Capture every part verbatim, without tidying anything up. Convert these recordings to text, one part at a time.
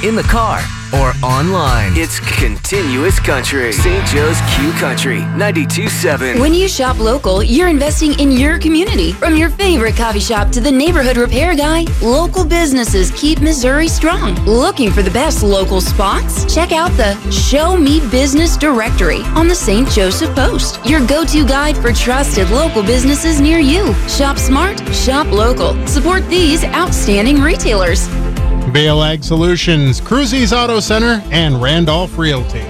in the car, or online. It's continuous country. Saint Joe's Q Country, ninety-two point seven. When you shop local, you're investing in your community. From your favorite coffee shop to the neighborhood repair guy, local businesses keep Missouri strong. Looking for the best local spots? Check out the Show Me Business directory on the Saint Joseph Post, your go-to guide for trusted local businesses near you. Shop smart, shop local. Support these outstanding retailers. Bale Ag Solutions, Cruzy's Auto Center, and Randolph Realty.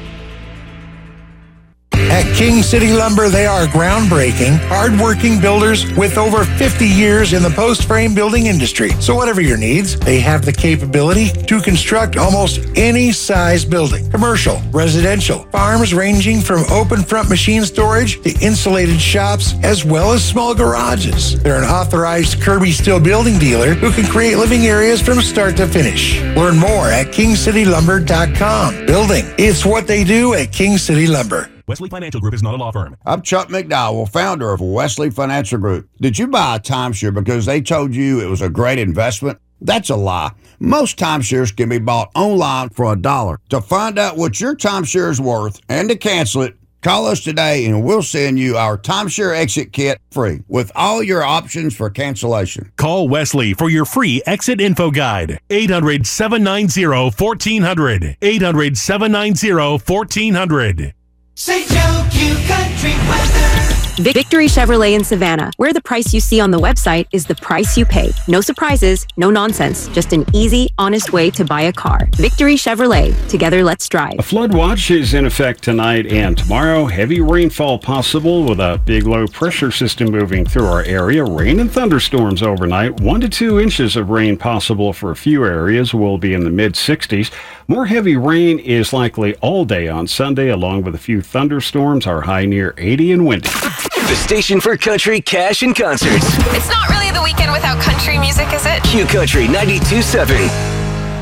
At King City Lumber, they are groundbreaking, hard-working builders with over fifty years in the post-frame building industry. So whatever your needs, they have the capability to construct almost any size building. Commercial, residential, farms ranging from open front machine storage to insulated shops, as well as small garages. They're an authorized Kirby Steel building dealer who can create living areas from start to finish. Learn more at king city lumber dot com. Building, it's what they do at King City Lumber. Wesley Financial Group is not a law firm. I'm Chuck McDowell, founder of Wesley Financial Group. Did you buy a timeshare because they told you it was a great investment? That's a lie. Most timeshares can be bought online for a dollar. To find out what your timeshare is worth and to cancel it, call us today and we'll send you our timeshare exit kit free with all your options for cancellation. Call Wesley for your free exit info guide. eight hundred, seven nine zero, one four zero zero. eight hundred, seven nine zero, one four zero zero. Saint Joe Q Country weather. Victory Chevrolet in Savannah, where the price you see on the website is the price you pay. No surprises, no nonsense, just an easy, honest way to buy a car. Victory Chevrolet. Together, let's drive. A flood watch is in effect tonight and tomorrow. Heavy rainfall possible with a big low pressure system moving through our area. Rain and thunderstorms overnight. One to two inches of rain possible for a few areas. Will be in the mid sixties. More heavy rain is likely all day on Sunday, along with a few thunderstorms. Our high near eighty and windy. The station for country, cash, and concerts. It's not really the weekend without country music, is it? Q Country ninety-two point seven.